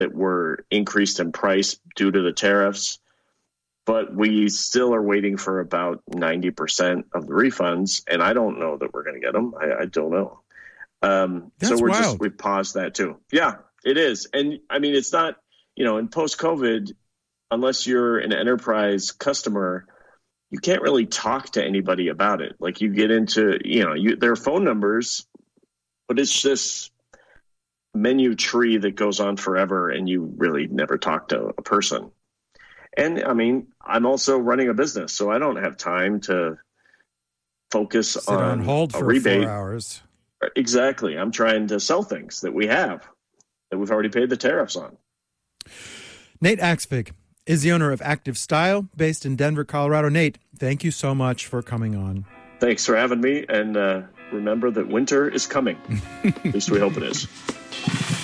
that were increased in price due to the tariffs, but we still are waiting for about 90% of the refunds, and I don't know that we're going to get them. I don't know. So we've paused that too. Yeah, it is. And I mean, it's not, in post-COVID, unless you're an enterprise customer, you can't really talk to anybody about it. Like, you get into, there are phone numbers, but it's this menu tree that goes on forever, and you really never talk to a person. And I mean, I'm also running a business, so I don't have time to focus on hold for rebate. 4 hours. Exactly. I'm trying to sell things that we've already paid the tariffs on. Nate Axvig is the owner of Active Style, based in Denver, Colorado. Nate, thank you so much for coming on. Thanks for having me, and remember that winter is coming. At least we hope it is.